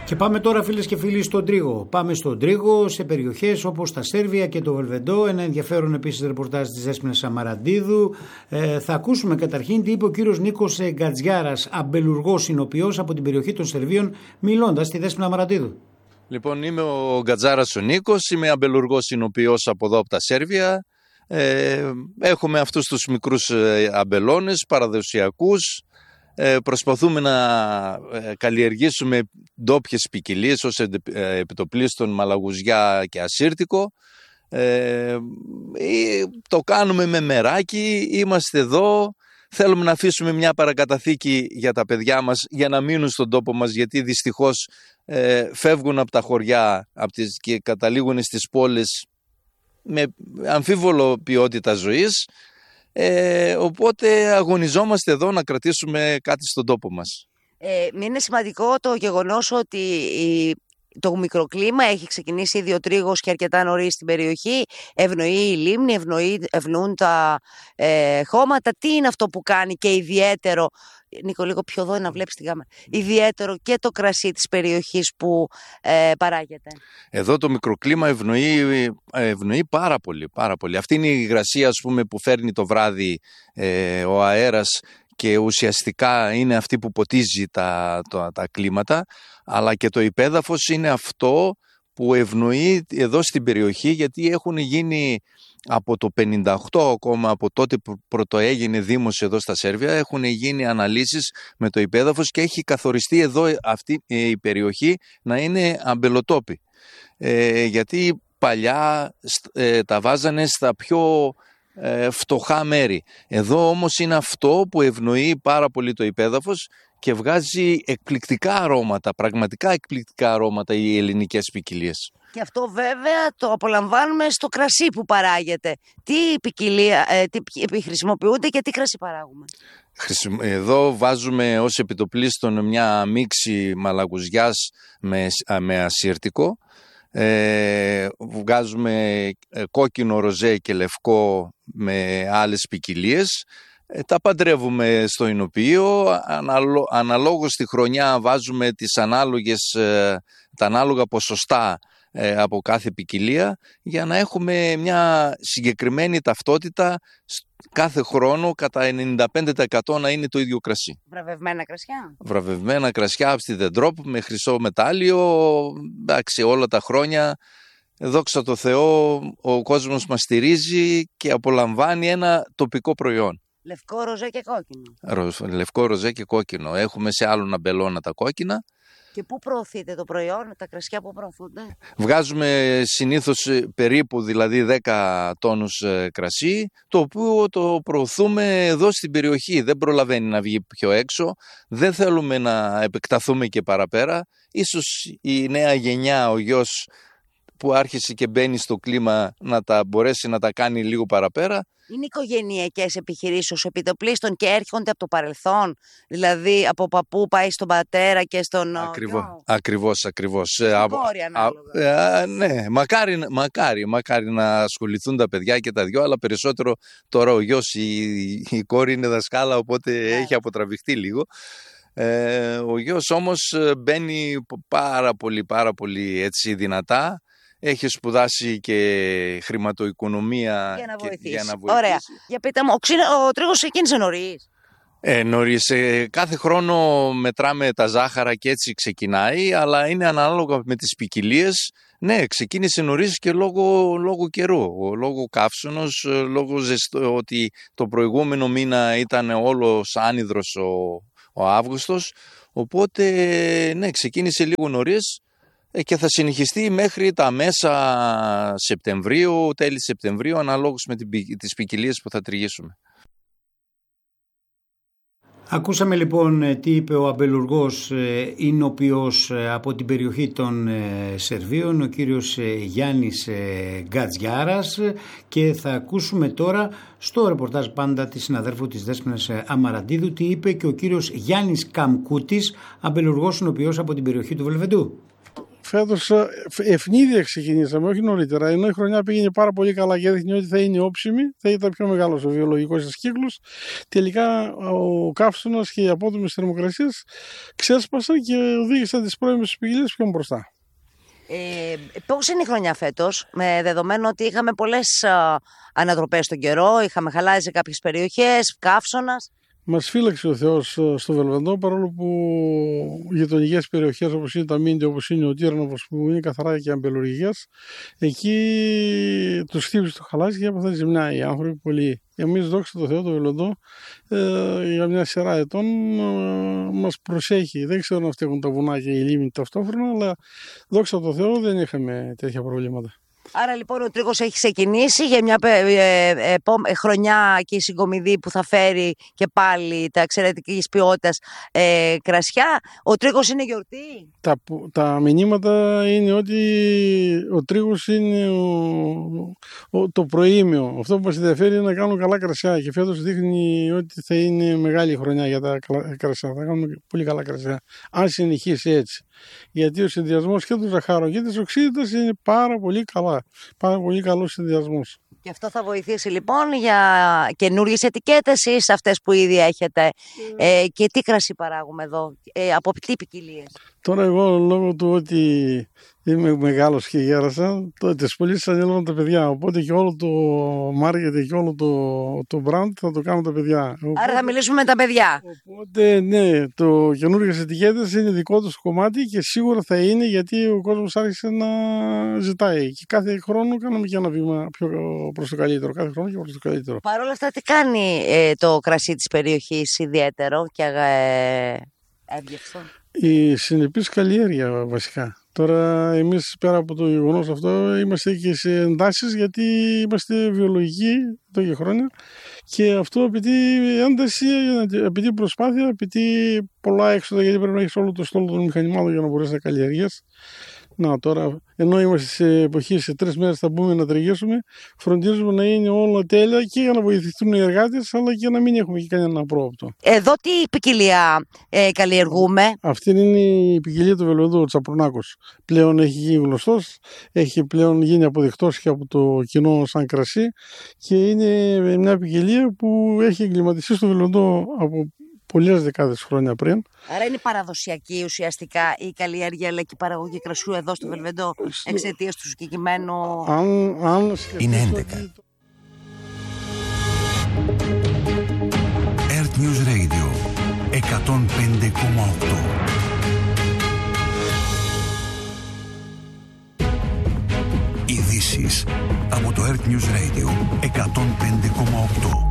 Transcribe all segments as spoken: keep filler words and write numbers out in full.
Και πάμε τώρα, φίλες και φίλοι, στον Τρίγο. Πάμε στον Τρίγο, σε περιοχές όπως τα Σέρβια και το Βελβεντό. Ένα ενδιαφέρον επίσης ρεπορτάζ της Δέσποινας Αμαραντίδου. Ε, θα ακούσουμε καταρχήν τι είπε ο κύριος Νίκος Γκατζιάρας, αμπελουργός συνοποιός από την περιοχή των Σερβίων, μιλώντας στη Δέσποινα Αμαραντίδου. Λοιπόν, είμαι ο Γκατζάρας ο Νίκος, είμαι αμπελουργός συνοποιός από εδώ από τα Σέρβια. Ε, έχουμε αυτούς τους μικρούς αμπελώνες παραδοσιακούς. Ε, προσπαθούμε να καλλιεργήσουμε ντόπιες ποικιλίες ως επιτοπλίστων μαλαγουζιά και ασύρτικο. Ε, το κάνουμε με μεράκι, είμαστε εδώ, θέλουμε να αφήσουμε μια παρακαταθήκη για τα παιδιά μας για να μείνουν στον τόπο μας, γιατί δυστυχώς ε, φεύγουν από τα χωριά από τις, και καταλήγουν στις πόλεις με αμφίβολο ποιότητα ζωής. Ε, οπότε αγωνιζόμαστε εδώ να κρατήσουμε κάτι στον τόπο μας. Ε, είναι σημαντικό το γεγονός ότι η, το μικροκλίμα έχει ξεκινήσει ήδη ο Τρίγος και αρκετά νωρίς στην περιοχή. Ευνοεί η λίμνη, ευνοεί, ευνοούν τα ε, χώματα. Τι είναι αυτό που κάνει και ιδιαίτερο, Νίκο, λίγο πιο εδώ να βλέπεις τη γάμα, ιδιαίτερο και το κρασί της περιοχής που ε, παράγεται? Εδώ το μικροκλίμα ευνοεί, ευνοεί πάρα πολύ, πάρα πολύ. Αυτή είναι η υγρασία, ας πούμε, που φέρνει το βράδυ ε, ο αέρας και ουσιαστικά είναι αυτή που ποτίζει τα, τα, τα κλίματα, αλλά και το υπέδαφος είναι αυτό που ευνοεί εδώ στην περιοχή, γιατί έχουν γίνει από το πενήντα οκτώ, ακόμα από τότε που πρωτοέγινε δήμος εδώ στα Σέρβια, έχουν γίνει αναλύσεις με το υπέδαφος και έχει καθοριστεί εδώ αυτή η περιοχή να είναι αμπελοτόπη. Ε, γιατί παλιά ε, τα βάζανε στα πιο ε, φτωχά μέρη. Εδώ όμως είναι αυτό που ευνοεί πάρα πολύ το υπέδαφος και βγάζει εκπληκτικά αρώματα, πραγματικά εκπληκτικά αρώματα οι ελληνικές ποικιλίες. Και αυτό βέβαια το απολαμβάνουμε στο κρασί που παράγεται. Τι ποικιλία, ε, τι χρησιμοποιούνται και τι κρασί παράγουμε? Εδώ βάζουμε ως επιτοπλίστων μια μίξη μαλαγουζιάς με, με ασύρτικο. Ε, βγάζουμε κόκκινο, ροζέ και λευκό με άλλες ποικιλίες. Ε, τα παντρεύουμε στο εινοποιείο, αναλο, αναλόγως τη χρονιά βάζουμε τις ανάλογες, ε, τα ανάλογα ποσοστά ε, από κάθε ποικιλία για να έχουμε μια συγκεκριμένη ταυτότητα κάθε χρόνο, κατά ενενήντα πέντε τοις εκατό να είναι το ίδιο κρασί. Βραβευμένα κρασιά. Βραβευμένα κρασιά από στη Δεντρόπ με χρυσό μετάλλιο, εντάξει, όλα τα χρόνια. Δόξα τω Θεώ, ο κόσμος μας στηρίζει και απολαμβάνει ένα τοπικό προϊόν. Λευκό, ροζέ και κόκκινο. Λευκό, ροζέ και κόκκινο. Έχουμε σε άλλον αμπελώνα τα κόκκινα. Και πού προωθείτε το προϊόν, τα κρασιά που προωθούνται? Βγάζουμε συνήθως περίπου δηλαδή δέκα τόνους κρασί, το οποίο το προωθούμε εδώ στην περιοχή. Δεν προλαβαίνει να βγει πιο έξω, δεν θέλουμε να επεκταθούμε και παραπέρα. Ίσως η νέα γενιά, ο γιος που άρχισε και μπαίνει στο κλίμα, να τα μπορέσει να τα κάνει λίγο παραπέρα. Είναι οικογενειακές επιχειρήσεις ως επιτοπλίστων και έρχονται από το παρελθόν, δηλαδή από παππού πάει στον πατέρα και στον... Ακριβώς, ακριβώς, ακριβώς. Στην κόρη ανάλογα. Α, α, ναι, μακάρι, μακάρι, μακάρι να ασχοληθούν τα παιδιά και τα δυο, αλλά περισσότερο τώρα ο γιος, η, η κόρη είναι δασκάλα, οπότε yeah. έχει αποτραβηχτεί λίγο. Ε, ο γιος όμως μπαίνει πάρα πολύ, πάρα πολύ έτσι δυνατά. Έχει σπουδάσει και χρηματοοικονομία για να βοηθήσει. Για να βοηθήσει. Ωραία. Για πείτε μου, ο, ξύνα, ο Τρίγος ξεκίνησε νωρίς. Ε, νωρίς. Ε, κάθε χρόνο μετράμε τα ζάχαρα και έτσι ξεκινάει, αλλά είναι ανάλογα με τις ποικιλίες. Ναι, ξεκίνησε νωρίς και λόγω, λόγω καιρού, λόγω καύσωνος, λόγω ζεστό, ότι το προηγούμενο μήνα ήταν όλος άνυδρος ο, ο Αύγουστος, οπότε ναι, ξεκίνησε λίγο νωρίς. Και θα συνεχιστεί μέχρι τα μέσα Σεπτεμβρίου, τέλη Σεπτεμβρίου, αναλόγως με τις ποικιλίες που θα τριγήσουμε. Ακούσαμε λοιπόν τι είπε ο αμπελουργός ινοποιός από την περιοχή των Σερβίων, ο κύριος Γιάννης Γκατζιάρας, και θα ακούσουμε τώρα στο ρεπορτάζ πάντα της συναδέρφου της Δέσποινας Αμαραντίδου τι είπε και ο κύριος Γιάννης Καμκούτης, αμπελουργός ινοποιός από την περιοχή του Βελβεντού. φέτος ευνίδια ξεκινήσαμε, όχι νωρίτερα. Ενώ η χρονιά πήγαινε πάρα πολύ καλά και έδειχνε ότι θα είναι όψιμη, θα ήταν πιο μεγάλος ο βιολογικός της κύκλος. Τελικά ο καύσωνας και οι απότομες θερμοκρασίες ξέσπασαν και οδήγησαν τις πρώιμες ποικιλίες πιο μπροστά. Ε, πώς είναι η χρονιά φέτος, με δεδομένο ότι είχαμε πολλές α, ανατροπές στον καιρό, είχαμε χαλάσει σε κάποιες περιοχές, καύσωνας. Μας φύλαξε ο Θεός στο Βελβεντό, παρόλο που γειτονικές περιοχές όπως είναι τα Μίντια, όπως είναι ο Τύρνοβος, που είναι καθαρά και αμπελουργικές, εκεί τους χτύπησε το χαλάζι και έπαθαν ζημιά οι άνθρωποι πολύ. Εμείς, δόξα τω Θεώ, το Βελβεντό ε, για μια σειρά ετών ε, μας προσέχει. Δεν ξέρω να φταίχουν τα βουνά και οι λίμνοι ταυτόχρονα, αλλά δόξα τω Θεώ δεν είχαμε τέτοια προβλήματα. Άρα λοιπόν ο τρίγος έχει ξεκινήσει για μια ε, ε, ε, χρονιά και η συγκομιδή που θα φέρει και πάλι τα εξαιρετικής ποιότητας ε, κρασιά. Ο τρίγος είναι γιορτή. Τα, τα μηνύματα είναι ότι ο τρίγος είναι ο, ο, το προήμιο. Αυτό που μας ενδιαφέρει είναι να κάνουμε καλά κρασιά και φέτος δείχνει ότι θα είναι μεγάλη χρονιά για τα κρασιά. Θα κάνουμε πολύ καλά κρασιά, αν συνεχίσει έτσι. Γιατί ο συνδυασμός και του ζαχάρου και της οξύτητας είναι πάρα πολύ καλά. Πάρα πολύ καλός συνδυασμός. Και αυτό θα βοηθήσει λοιπόν για καινούργιες ετικέτες ή σε αυτές που ήδη έχετε. Mm. Ε, και τι κρασί παράγουμε εδώ, ε, από τι ποικιλίες? Τώρα εγώ λόγω του ότι είμαι μεγάλος και γέρασα, τις πωλήσεις ανέλαβαν τα παιδιά. Οπότε και όλο το market και όλο το, το brand θα το κάνουν τα παιδιά. Άρα οπότε, θα μιλήσουμε με τα παιδιά. Οπότε ναι, το καινούργιες ετικέτες είναι δικό τους κομμάτι και σίγουρα θα είναι, γιατί ο κόσμος άρχισε να ζητάει. Και κάθε χρόνο κάνουμε και ένα βήμα πιο προς το καλύτερο. Κάθε χρόνο και προς το καλύτερο. Παρ' όλα αυτά, τι κάνει ε, το κρασί της περιοχής ιδιαίτερο και ε, εύγευστο? Η συνεπής καλλιέργεια βασικά. Τώρα εμείς πέρα από το γεγονός αυτό είμαστε και σε εντάσεις, γιατί είμαστε βιολογικοί εδώ και χρόνια και αυτό απαιτεί ένταση, απαιτεί προσπάθεια, απαιτεί πολλά έξοδα, γιατί πρέπει να έχεις όλο το στόλο των μηχανημάτων για να μπορέσεις να καλλιεργείς. Να τώρα, ενώ είμαστε σε εποχή, σε τρεις μέρες θα μπούμε να τριγέσουμε, φροντίζουμε να είναι όλα τέλεια και για να βοηθηθούν οι εργάτες, αλλά και να μην έχουμε και κανένα απρόοπτο. Εδώ τι ποικιλία ε, καλλιεργούμε? Αυτή είναι η ποικιλία του Βελβεντού, ο Τσαπρουνάκος. Πλέον έχει γίνει γνωστός, έχει πλέον γίνει αποδεικτός και από το κοινό σαν κρασί και είναι μια ποικιλία που έχει εγκληματιστεί στο Βελβεντό από πολλές δεκάδες χρόνια πριν. Άρα είναι παραδοσιακή ουσιαστικά η καλλιέργεια αλλά και η παραγωγή κρασιού εδώ στο Βελβεντό εξαιτίας του συγκεκριμένου. Αν, αν είναι έντεκα. Earth News Radio εκατόν πέντε κόμμα οκτώ. Ειδήσεις από το Earth News Radio εκατόν πέντε κόμμα οκτώ.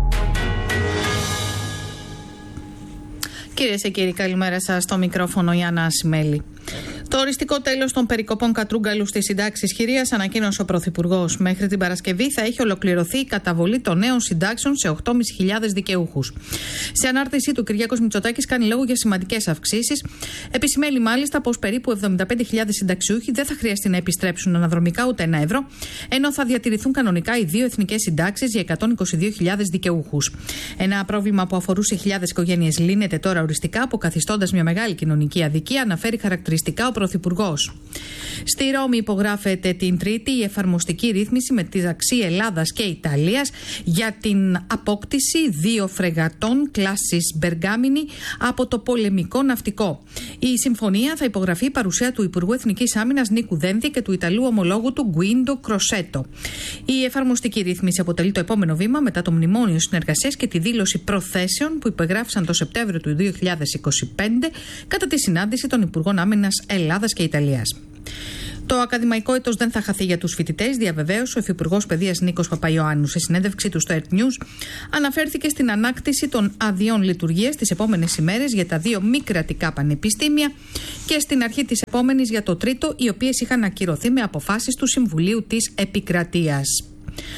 Κυρίες και κύριοι, καλημέρα σας. Στο μικρόφωνο η Άννα Ασημέλη. Το οριστικό τέλος των περικοπών κατρούγκαλου στις συντάξεις χειρίας ανακοίνωσε ο Πρωθυπουργός. Μέχρι την Παρασκευή θα έχει ολοκληρωθεί η καταβολή των νέων συντάξεων σε οκτώ χιλιάδες πεντακόσιους δικαιούχους. Σε ανάρτησή του, Κυριάκος Μητσοτάκης κάνει λόγο για σημαντικές αυξήσεις. Επισημαίνει μάλιστα πως περίπου εβδομήντα πέντε χιλιάδες συνταξιούχοι δεν θα χρειαστεί να επιστρέψουν αναδρομικά ούτε ένα ευρώ, ενώ θα διατηρηθούν κανονικά οι δύο εθνικές συντάξεις για εκατόν είκοσι δύο χιλιάδες δικαιούχους. Ένα πρόβλημα που αφορούσε χιλιάδες οικογένειες λύνεται τώρα οριστικά, αποκαθιστώντας μια μεγάλη κοινωνική αδικία, αναφέρει χαρακτηριστικά ο Πρωθυπουργός. Στη Ρώμη υπογράφεται την Τρίτη η εφαρμοστική ρύθμιση μεταξύ Ελλάδας και Ιταλίας για την απόκτηση δύο φρεγατών κλάσης Μπεργάμινη από το πολεμικό ναυτικό. Η συμφωνία θα υπογραφεί παρουσία του Υπουργού Εθνικής Άμυνας Νίκου Δένδη και του Ιταλού ομολόγου του Γκουίντο Κροσέτο. Η εφαρμοστική ρύθμιση αποτελεί το επόμενο βήμα μετά το μνημόνιο συνεργασίας και τη δήλωση προθέσεων που υπεγράφησαν το Σεπτέμβριο του δύο χιλιάδες είκοσι πέντε κατά τη συνάντηση των Υπουργών Άμυνας Ελλάδας και Ιταλίας. Το ακαδημαϊκό έτος δεν θα χαθεί για τους φοιτητές, διαβεβαίωσε ο Υφυπουργός Παιδείας Νίκος Παπαϊωάννου. Σε συνέντευξή του στο Earth News, αναφέρθηκε στην ανάκτηση των αδειών λειτουργίας τις επόμενες ημέρες για τα δύο μη κρατικά πανεπιστήμια και στην αρχή της επόμενης για το τρίτο, οι οποίες είχαν ακυρωθεί με αποφάσεις του Συμβουλίου της Επικρατείας.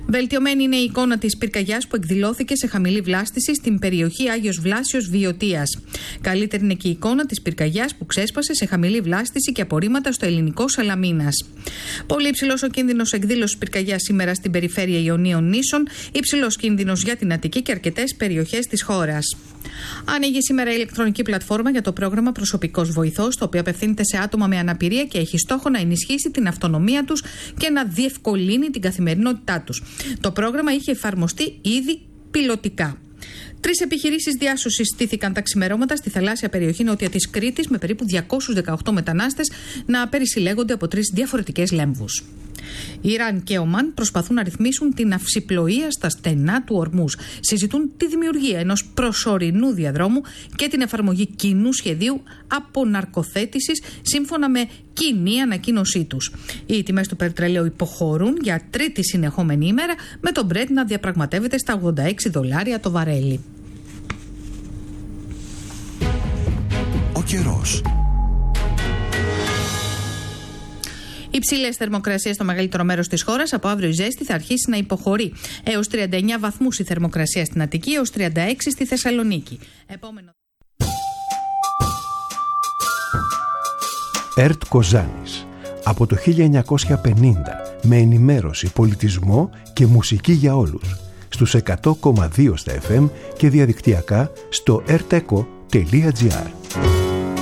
Βελτιωμένη είναι η εικόνα της πυρκαγιάς που εκδηλώθηκε σε χαμηλή βλάστηση στην περιοχή Άγιος Βλάσιος Βιωτίας. Καλύτερη είναι και η εικόνα της πυρκαγιάς που ξέσπασε σε χαμηλή βλάστηση και απορρίμματα στο ελληνικό Σαλαμίνας. Πολύ υψηλός ο κίνδυνος εκδήλωσης πυρκαγιάς σήμερα στην περιφέρεια Ιωνίων νήσων, υψηλός κίνδυνος για την Αττική και αρκετές περιοχές της χώρας. Ανοίγει σήμερα η ηλεκτρονική πλατφόρμα για το πρόγραμμα Προσωπικός Βοηθός, το οποίο απευθύνεται σε άτομα με αναπηρία και έχει στόχο να ενισχύσει την αυτονομία τους και να διευκολύνει την καθημερινότητά τους. Το πρόγραμμα είχε εφαρμοστεί ήδη πιλωτικά. Τρεις επιχειρήσεις διάσωσης στήθηκαν τα ξημερώματα στη θαλάσσια περιοχή νότια της Κρήτης, με περίπου διακόσιους δεκαοκτώ μετανάστες να περισυλλέγονται από τρεις διαφορετικές λέμβους. Ιράν και Ομάν προσπαθούν να ρυθμίσουν την αυσιπλοεία στα στενά του Ορμούζ. Συζητούν τη δημιουργία ενός προσωρινού διαδρόμου και την εφαρμογή κοινού σχεδίου αποναρκοθέτησης σύμφωνα με κοινή ανακοίνωσή τους. Οι τιμές του πετρελαίου υποχωρούν για τρίτη συνεχόμενη ημέρα, με τον Brent να διαπραγματεύεται στα ογδόντα έξι δολάρια το βαρέλι. Ο καιρός. Υψηλές θερμοκρασίες στο μεγαλύτερο μέρος της χώρας. Από αύριο η ζέστη θα αρχίσει να υποχωρεί. Έως τριάντα εννέα βαθμούς η θερμοκρασία στην Αττική, έως τριάντα έξι στη Θεσσαλονίκη. Επόμενο... ΕΡΤ Κοζάνης. Από το χίλια εννιακόσια πενήντα, με ενημέρωση, πολιτισμό και μουσική για όλους. Στους εκατό κόμμα δύο στα εφ εμ και διαδικτυακά στο ερτεκο τελεία τζι άρ.